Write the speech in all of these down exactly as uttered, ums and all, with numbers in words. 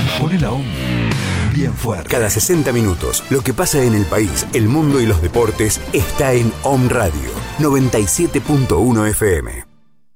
Poné la O M bien fuerte. Cada sesenta minutos, lo que pasa en el país, el mundo y los deportes está en O M Radio noventa y siete punto uno F M.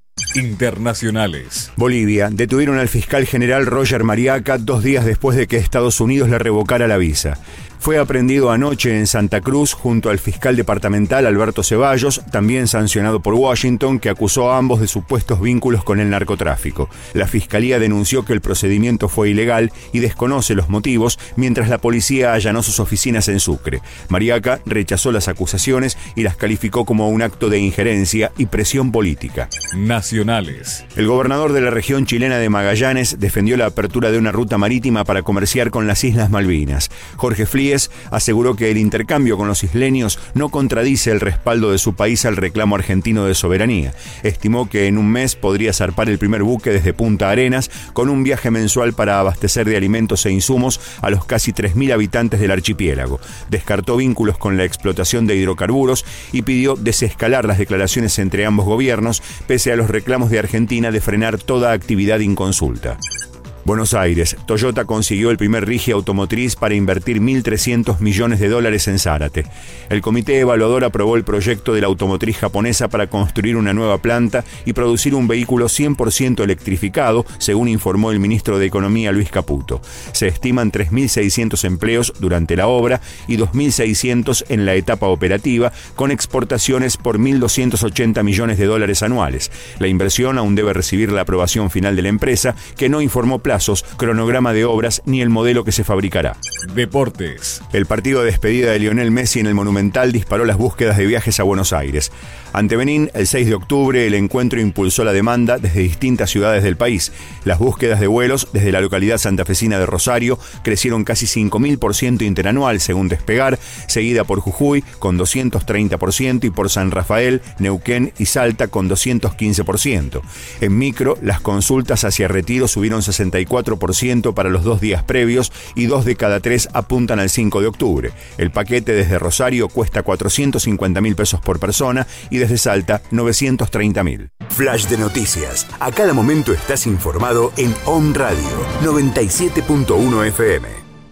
Internacionales. Bolivia detuvieron al fiscal general Roger Mariaca dos días después de que Estados Unidos le revocara la visa. Fue aprehendido anoche en Santa Cruz junto al fiscal departamental Alberto Ceballos, también sancionado por Washington, que acusó a ambos de supuestos vínculos con el narcotráfico. La fiscalía denunció que el procedimiento fue ilegal y desconoce los motivos, mientras la policía allanó sus oficinas en Sucre. Mariaca rechazó las acusaciones y las calificó como un acto de injerencia y presión política. Nacionales. El gobernador de la región chilena de Magallanes defendió la apertura de una ruta marítima para comerciar con las Islas Malvinas. Jorge Flies aseguró que el intercambio con los isleños no contradice el respaldo de su país al reclamo argentino de soberanía. Estimó que en un mes podría zarpar el primer buque desde Punta Arenas con un viaje mensual para abastecer de alimentos e insumos a los casi tres mil habitantes del archipiélago. Descartó vínculos con la explotación de hidrocarburos y pidió desescalar las declaraciones entre ambos gobiernos, pese a los reclamos de Argentina de frenar toda actividad inconsulta. Buenos Aires. Toyota consiguió el primer RIGI automotriz para invertir mil trescientos millones de dólares en Zárate. El comité evaluador aprobó el proyecto de la automotriz japonesa para construir una nueva planta y producir un vehículo cien por ciento electrificado, según informó el ministro de Economía Luis Caputo. Se estiman tres mil seiscientos empleos durante la obra y dos mil seiscientos en la etapa operativa, con exportaciones por mil doscientos ochenta millones de dólares anuales. La inversión aún debe recibir la aprobación final de la empresa, que no informó plazos, cronograma de obras ni el modelo que se fabricará. Deportes. El partido de despedida de Lionel Messi en el Monumental disparó las búsquedas de viajes a Buenos Aires. Ante Benín, el seis de octubre, el encuentro impulsó la demanda desde distintas ciudades del país. Las búsquedas de vuelos desde la localidad santafesina de Rosario crecieron casi cinco mil por ciento interanual, según Despegar, seguida por Jujuy con doscientos treinta por ciento y por San Rafael, Neuquén y Salta con doscientos quince por ciento. En micro, las consultas hacia Retiro subieron sesenta y cuatro por ciento para los dos días previos y dos de cada tres apuntan al cinco de octubre. El paquete desde Rosario cuesta cuatrocientos cincuenta mil pesos por persona y desde Salta novecientos treinta mil. Flash de noticias. A cada momento estás informado en O M Radio noventa y siete punto uno F M.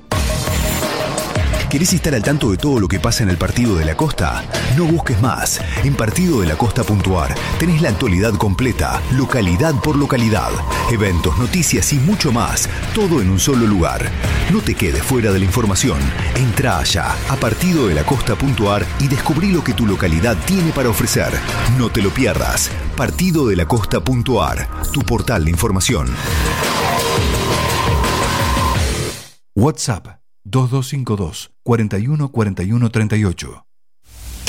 ¿Querés estar al tanto de todo lo que pasa en el Partido de la Costa? No busques más. En partido de la costa punto a r tenés la actualidad completa, localidad por localidad, eventos, noticias y mucho más, todo en un solo lugar. No te quedes fuera de la información. Entrá allá a partido de la costa punto a r y descubrí lo que tu localidad tiene para ofrecer. No te lo pierdas. partido de la costa punto a r, tu portal de información. WhatsApp dos dos cinco dos, cuatro uno cuatro uno tres ocho.